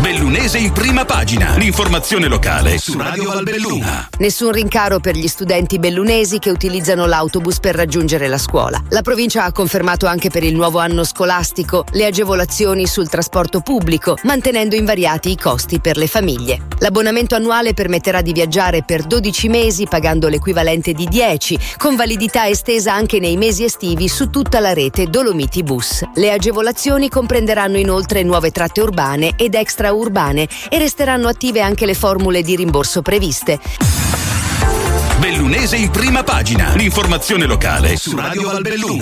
Bellunese in prima pagina. L'informazione locale su Radio Valbelluna. Nessun rincaro per gli studenti bellunesi che utilizzano l'autobus per raggiungere la scuola. La provincia ha confermato anche per il nuovo anno scolastico le agevolazioni sul trasporto pubblico, mantenendo invariati i costi per le famiglie. L'abbonamento annuale permetterà di viaggiare per 12 mesi pagando l'equivalente di 10, con validità estesa anche nei mesi estivi su tutta la rete Dolomiti Bus. Le agevolazioni comprenderanno inoltre nuove tratte urbane ed extraurbane e resteranno attive anche le formule di rimborso previste. Bellunese in prima pagina. L'informazione locale su Radio Valbelluna.